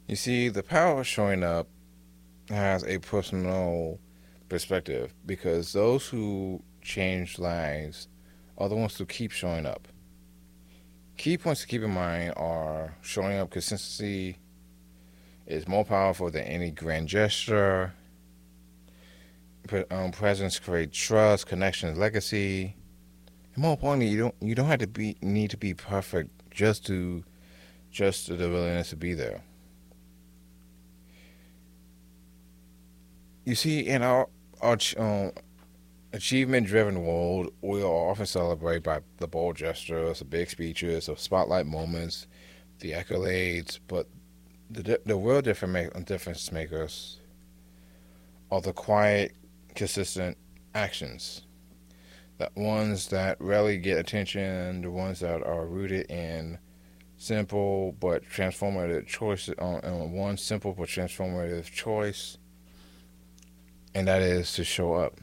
You see, the power of showing up has a personal perspective because those who change lives are the ones who keep showing up. Key points to keep in mind are showing up consistency is more powerful than any grand gesture. Presence creates trust, connections, legacy. And more importantly, you don't have to be need to be perfect just the willingness to be there. You see, in our achievement driven world, we are often celebrated by the bold gestures, the big speeches, the spotlight moments, the accolades, but the real difference makers are the quiet, consistent actions. The ones that rarely get attention, the ones that are rooted in simple but transformative choices, on one simple but transformative choice, and that is to show up.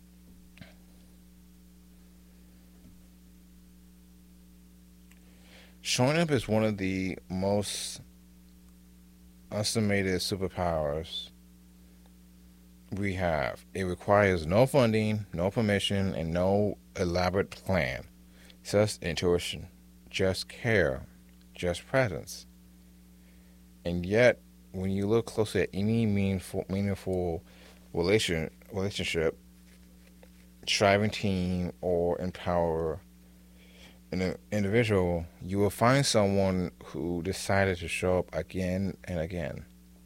Showing up is one of the most estimated superpowers we have. It requires no funding, no permission, and no elaborate plan. Just intuition, just care, just presence. And yet, when you look closely at any meaningful relationship, striving team, or empower an individual, you will find someone who decided to show up again and again.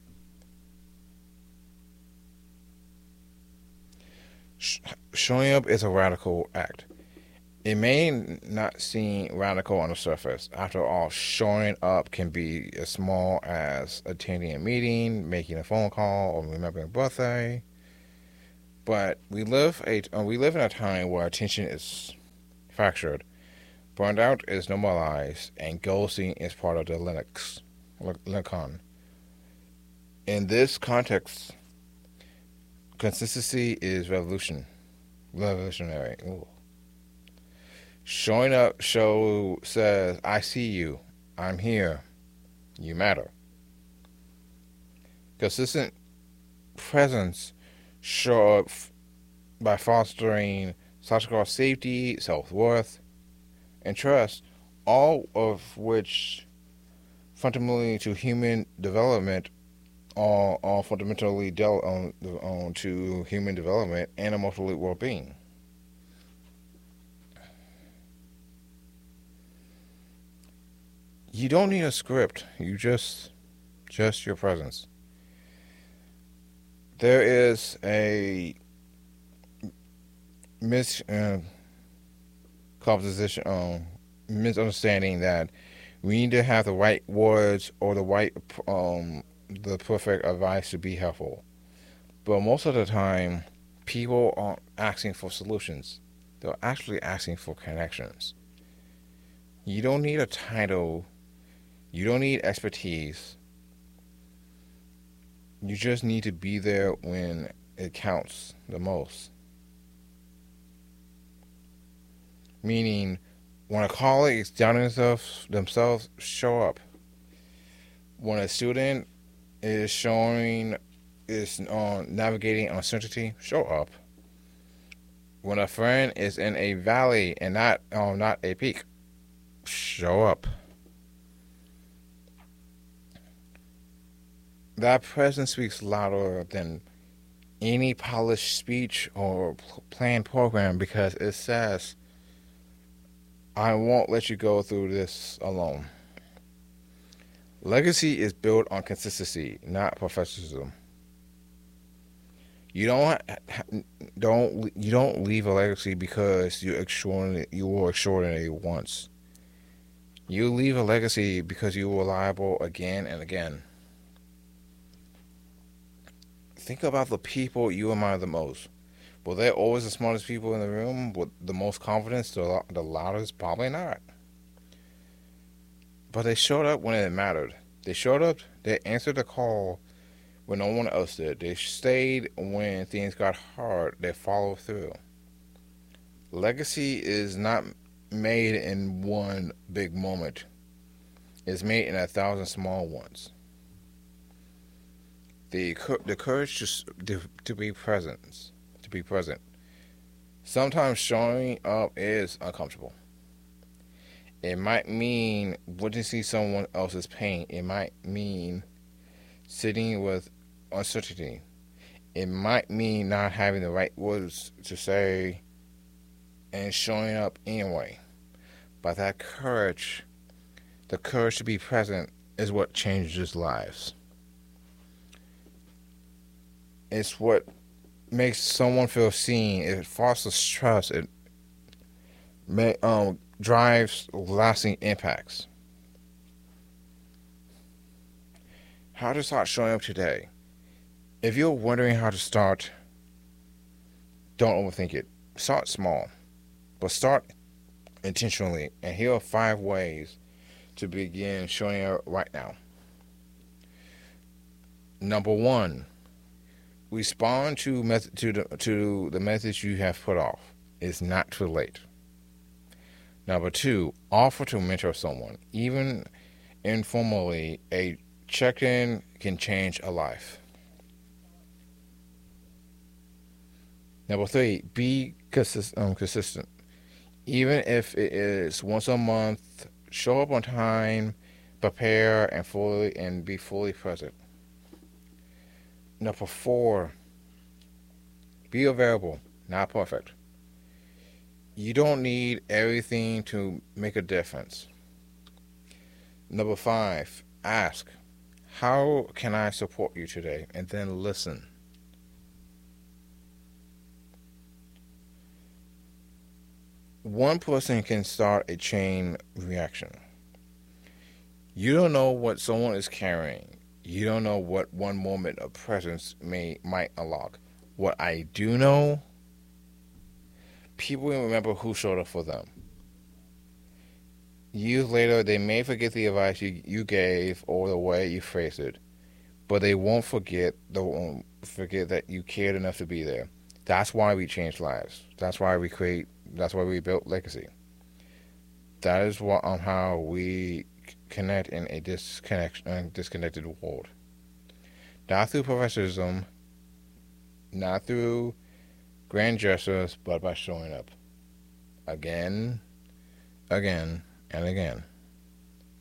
Showing up is a radical act. It may not seem radical on the surface. After all, showing up can be as small as attending a meeting, making a phone call, or remembering a birthday. But we live in a time where attention is fractured, burnout is normalized, and ghosting is part of the lexicon. In this context, consistency is revolutionary. Ooh. Showing up says, I see you, I'm here, you matter. Consistent presence show up by fostering psychological safety, self-worth, and trust, all of which fundamentally to human development, all fundamentally to human development and emotional well-being. You don't need a script. You just your presence. There is a miscomposition, misunderstanding that we need to have the right words or the perfect advice to be helpful. But most of the time, people aren't asking for solutions. They're actually asking for connections. You don't need a title. You don't need expertise. You just need to be there when it counts the most. Meaning, when a colleague is down on themselves, show up. When a student is navigating uncertainty, show up. When a friend is in a valley and not a peak, show up. That presence speaks louder than any polished speech or planned program because it says, I won't let you go through this alone. Legacy is built on consistency, not professionalism. You don't leave a legacy because you were extraordinary once. You leave a legacy because you were reliable again and again. Think about the people you admire the most. Were they always the smartest people in the room with the most confidence, the loudest? Probably not. But they showed up when it mattered. They showed up, they answered the call when no one else did. They stayed when things got hard. They followed through. Legacy is not made in one big moment. It's made in 1,000 small ones. the courage to be present, to be present. Sometimes showing up is uncomfortable. It might mean witnessing someone else's pain. It might mean sitting with uncertainty. It might mean not having the right words to say and showing up anyway. But that courage, the courage to be present, is what changes lives. It's what makes someone feel seen. It fosters trust. It drives lasting impacts. How to start showing up today? If you're wondering how to start, don't overthink it. Start small, but start intentionally. And here are 5 ways to begin showing up right now. Number 1, respond to the message you have put off. It's not too late. Number 2, offer to mentor someone. Even informally, a check-in can change a life. Number 3, be consistent. Even if it is once a month, show up on time, prepare, and be fully present. Number 4, be available, not perfect. You don't need everything to make a difference. Number 5, ask, how can I support you today? And then listen. One person can start a chain reaction. You don't know what someone is carrying. You don't know what one moment of presence might unlock. What I do know, people will remember who showed up for them. Years later, they may forget the advice you gave or the way you phrased it, but they won't forget that you cared enough to be there. That's why we change lives. That's why we built legacy. That is how we connect in a disconnected world. Not through professionalism, not through grand gestures, but by showing up. Again, again, and again.